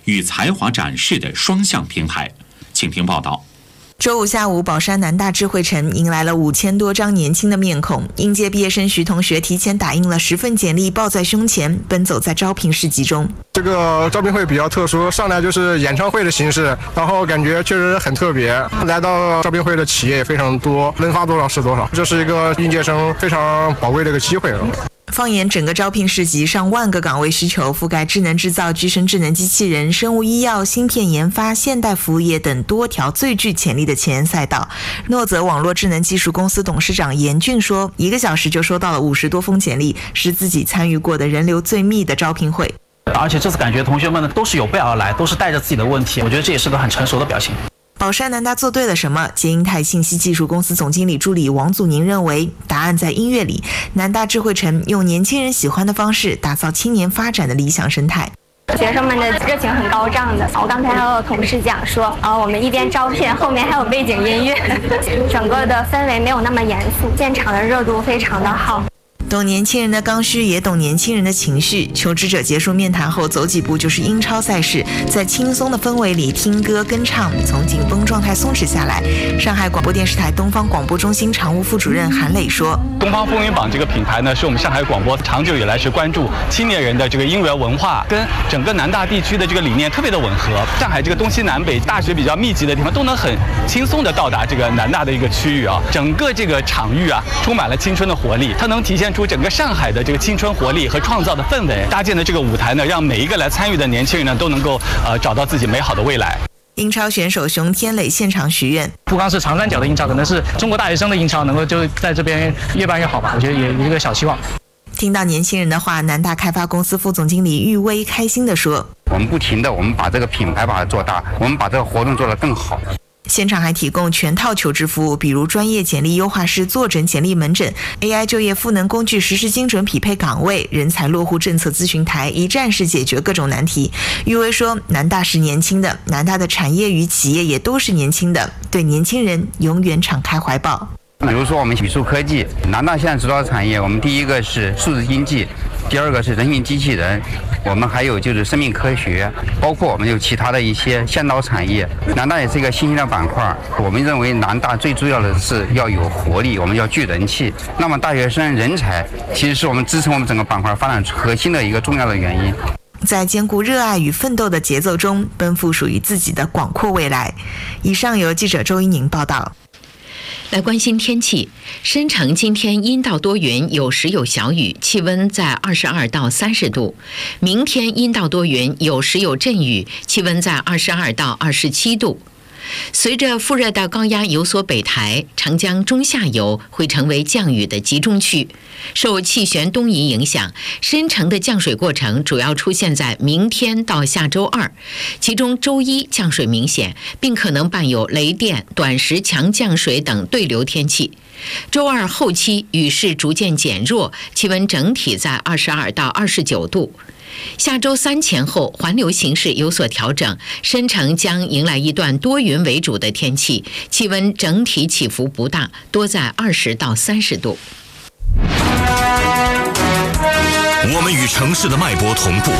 与才华展示的双向平台。请听报道。 周五下午，宝山南大智慧城迎来了5000多张年轻的面孔。应届毕业生徐同学提前打印了10份简历，抱在胸前，奔走在招聘市集中。 这个招聘会比较特殊，上来就是演唱会的形式，然后感觉确实很特别。来到招聘会的企业也非常多，能发多少是多少，这是一个应届生非常宝贵的一个机会。 放眼整个招聘市集，上万个岗位需求，覆盖智能制造、居身智能机器人、生物医药、芯片研发、现代服务业等多条最具潜力的前沿赛道。诺泽网络智能技术公司董事长严俊说，1个小时就收到了50多封简历，是自己参与过的人流最密的招聘会。 而且这次感觉同学们都是有备而来，都是带着自己的问题，我觉得这也是个很成熟的表现。 宝山南大做对了什么？捷英泰信息技术公司总经理助理王祖宁认为，答案在音乐里。南大智慧城用年轻人喜欢的方式，打造青年发展的理想生态。 学生们的热情很高涨的，我刚才还有同事讲说，我们一边招聘，后面还有背景音乐，整个的氛围没有那么严肃，现场的热度非常的好。 懂年轻人的刚需，也懂年轻人的情绪。求职者结束面谈后，走几步就是英超赛事，在轻松的氛围里听歌跟唱，从紧绷状态松弛下来。上海广播电视台东方广播中心常务副主任韩磊说：“ 东方风云榜这个品牌呢，是我们上海广播长久以来是关注青年人的这个音乐文化，跟整个南大地区的这个理念特别的吻合。上海这个东西南北大学比较密集的地方，都能很轻松的到达这个南大的一个区域啊。整个这个场域啊，充满了青春的活力，它能体现出整个上海的这个青春活力和创造的氛围，搭建的这个舞台呢，让每一个来参与的年轻人呢，都能够找到自己美好的未来。” 英超选手熊天磊现场许愿， 不光是长三角的英超，可能是中国大学生的英超能够就在这边越办越好吧，我觉得也一个小希望。 听到年轻人的话，南大开发公司副总经理郁威开心地说：“ 我们不停的，我们把这个品牌把它做大，我们把这个活动做得更好。” 现场还提供全套求职服务，比如专业简历优化师、坐诊简历门诊、AI 就业赋能工具实时精准匹配岗位、人才落户政策咨询台，一站式解决各种难题。郁威说，南大是年轻的，南大的产业与企业也都是年轻的，对年轻人永远敞开怀抱。 比如说我们语数科技，南大现在主导产业，我们第一个是数字经济，第二个是人形机器人，我们还有就是生命科学，包括我们有其他的一些先导产业。南大也是一个新兴的板块，我们认为南大最重要的是要有活力，我们要聚人气。那么大学生人才其实是我们支撑我们整个板块发展核心的一个重要的原因。 在兼顾热爱与奋斗的节奏中，奔赴属于自己的广阔未来。以上由记者周一宁报道。 来关心天气，申城今天阴到多云，有时有小雨，气温在22到30度。明天阴到多云，有时有阵雨，气温在22到27度。随着副热带高压有所北抬，长江中下游会成为降雨的集中区。受气旋东移影响，申城的降水过程主要出现在明天到下周二，其中周一降水明显，并可能伴有雷电、短时强降水等对流天气。周二后期雨势逐渐减弱，气温整体在22到29度。下周三前后，环流形势有所调整，申城将迎来一段多云为主的天气，气温整体起伏不大，多在20到30度。 我们与城市的脉搏同步，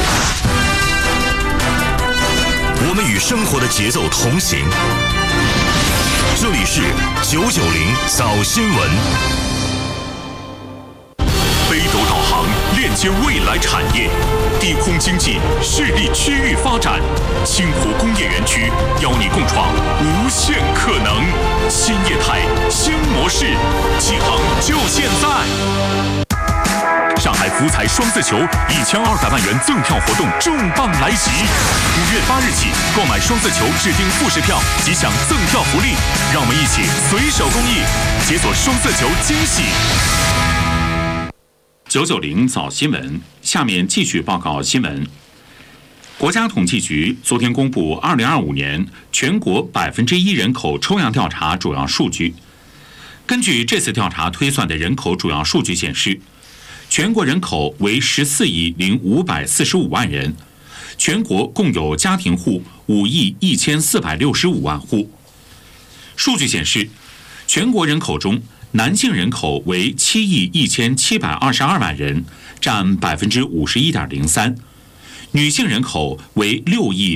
我们与生活的节奏同行。这里是990早新闻。 北斗导航链接未来产业，地空经济势力区域发展，青湖工业园区邀你共创无限可能。新业态新模式，启航就现在！上海福彩双色球1200万元赠票活动重磅来袭，5月8日起购买双色球指定复式票即享赠票福利，让我们一起随手公益，解锁双色球惊喜。990早新闻，下面继续报告新闻。国家统计局昨天公布2025年全国1%人口抽样调查主要数据。根据这次调查推算的人口主要数据显示，全国人口为14亿0545万人，全国共有家庭户5亿1465万户。数据显示，全国人口中男性人口为7亿1722万人，占51.03%，女性人口为6亿